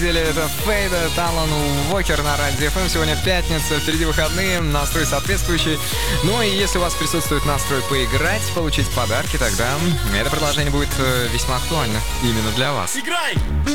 Это Фейда, Талон Уокер на Радио ФМ. Сегодня пятница, впереди выходные, настрой соответствующий. Ну и если у вас присутствует настрой поиграть, получить подарки, тогда это предложение будет весьма актуально именно для вас. Играй!